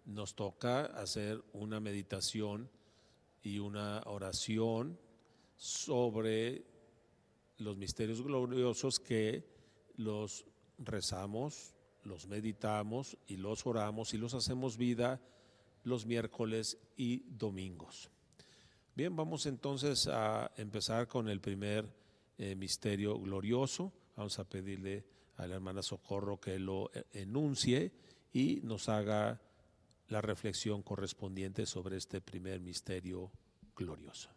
nos toca hacer una meditación y una oración sobre los misterios gloriosos que los rezamos, los meditamos y los oramos y los hacemos vida los miércoles y domingos. Bien, vamos entonces a empezar con el primer misterio glorioso. Vamos a pedirle a la hermana Socorro que lo enuncie y nos haga la reflexión correspondiente sobre este primer misterio glorioso.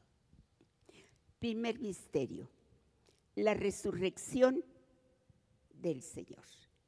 Primer misterio, la resurrección del Señor.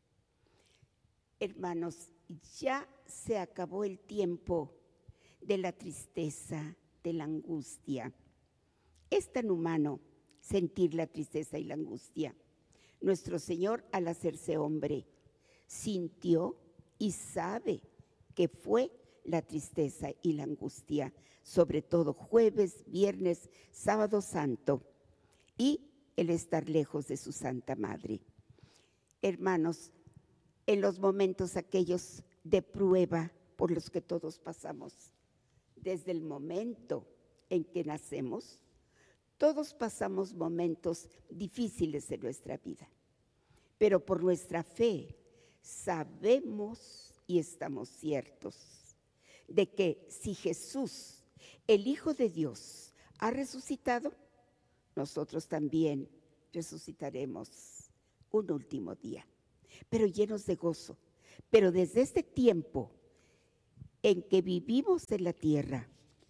Hermanos, ya se acabó el tiempo de la tristeza, de la angustia. Es tan humano sentir la tristeza y la angustia. Nuestro Señor, al hacerse hombre, sintió y sabe que fue la tristeza y la angustia, sobre todo jueves, viernes, sábado santo, y el estar lejos de su Santa Madre. Hermanos, en los momentos aquellos de prueba por los que todos pasamos, desde el momento en que nacemos, todos pasamos momentos difíciles en nuestra vida, pero por nuestra fe sabemos y estamos ciertos de que si Jesús, el Hijo de Dios, ha resucitado, nosotros también resucitaremos un último día, pero llenos de gozo. Pero desde este tiempo en que vivimos en la tierra,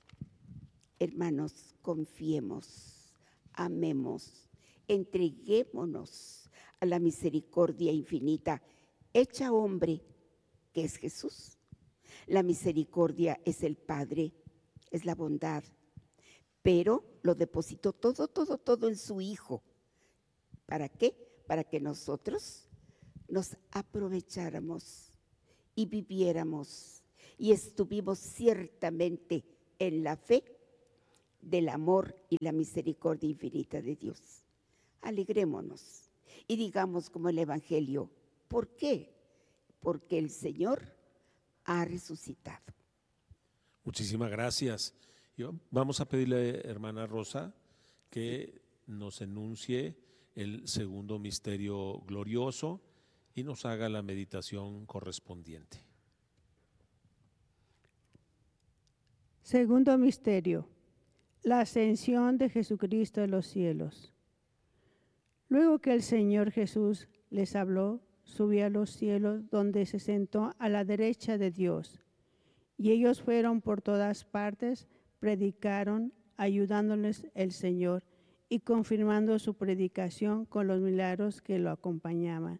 hermanos, confiemos, amemos, entreguémonos a la misericordia infinita, hecha hombre, que es Jesús. La misericordia es el Padre, es la bondad, pero lo depositó todo en su Hijo. ¿Para qué? Para que nosotros nos aprovecháramos y viviéramos y estuvimos ciertamente en la fe del amor y la misericordia infinita de Dios. Alegrémonos y digamos como el Evangelio, ¿por qué? Porque el Señor ha resucitado. Muchísimas gracias. Vamos a pedirle, hermana Rosa, que nos enuncie el segundo misterio glorioso y nos haga la meditación correspondiente. Segundo misterio, la ascensión de Jesucristo a los cielos. Luego que el Señor Jesús les habló, subió a los cielos, donde se sentó a la derecha de Dios. Y ellos fueron por todas partes, predicaron, ayudándoles el Señor y confirmando su predicación con los milagros que lo acompañaban.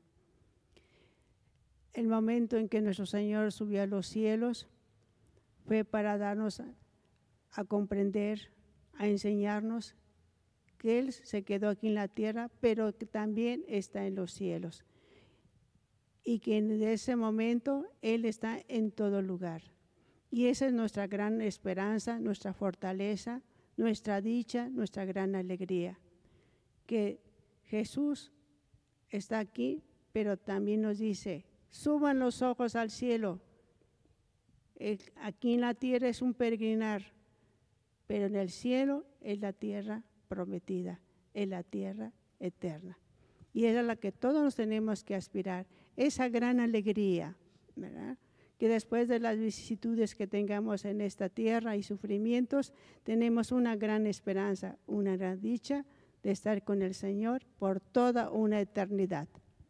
El momento en que nuestro Señor subió a los cielos fue para darnos a comprender, a enseñarnos que Él se quedó aquí en la tierra, pero que también está en los cielos. Y que en ese momento Él está en todo lugar. Y esa es nuestra gran esperanza, nuestra fortaleza, nuestra dicha, nuestra gran alegría. Que Jesús está aquí, pero también nos dice, suban los ojos al cielo. Aquí en la tierra es un peregrinar, pero en el cielo es la tierra prometida, es la tierra eterna. Y es a la que todos nos tenemos que aspirar, esa gran alegría, ¿verdad? Que después de las vicisitudes que tengamos en esta tierra y sufrimientos, tenemos una gran esperanza, una gran dicha de estar con el Señor por toda una eternidad.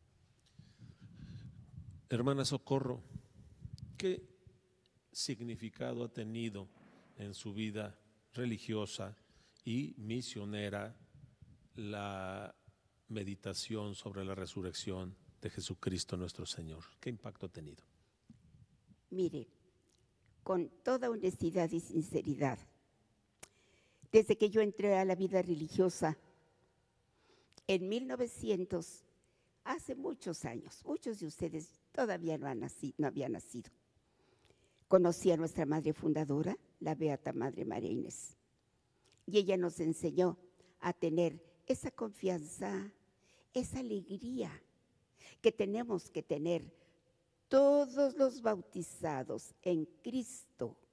Hermana Socorro, ¿qué significado ha tenido en su vida religiosa y misionera la meditación sobre la resurrección de Jesucristo nuestro Señor? ¿Qué impacto ha tenido? Mire, con toda honestidad y sinceridad, desde que yo entré a la vida religiosa en 1900, hace muchos años, muchos de ustedes todavía no habían nacido, conocí a nuestra madre fundadora, la Beata Madre María Inés, y ella nos enseñó a tener esa confianza, esa alegría que tenemos que tener todos los bautizados en Cristo